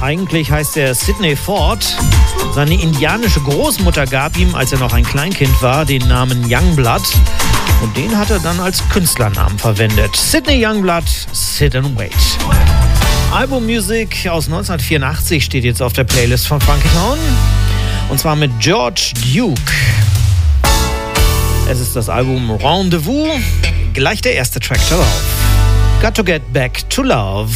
Eigentlich heißt er Sidney Ford. Seine indianische Großmutter gab ihm, als er noch ein Kleinkind war, den Namen Youngblood. Und den hat er dann als Künstlernamen verwendet. Sidney Youngblood, Sit and Wait. Albummusik aus 1984 steht jetzt auf der Playlist von Funky Town. Und zwar mit George Duke. Es ist das Album Rendezvous. Gleich der erste Track darauf. Got to Get Back to Love.